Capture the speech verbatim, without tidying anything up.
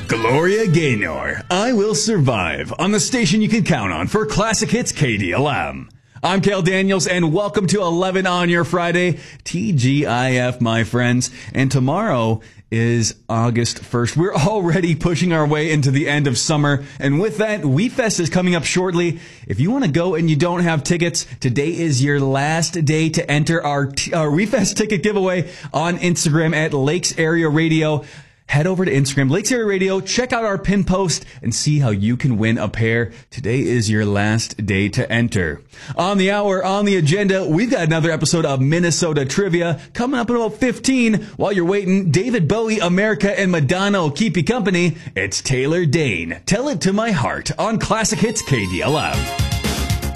Gloria Gaynor, I Will Survive, on the station you can count on for classic hits K D L M. I'm Cale Daniels, and welcome to eleven on your Friday, T G I F, my friends. And tomorrow is August first. We're already pushing our way into the end of summer, and with that, WeFest is coming up shortly. If you want to go and you don't have tickets, today is your last day to enter our, t- our WeFest ticket giveaway on Instagram at Lakes Area Radio. Head over to Instagram, Lakes Area Radio, check out our pin post, and see how you can win a pair. Today is your last day to enter. On the hour, on the agenda, we've got another episode of Minnesota Trivia coming up in about fifteen. While you're waiting, David Bowie, America, and Madonna will keep you company. It's Taylor Dayne. Tell It to My Heart on Classic Hits K D L M.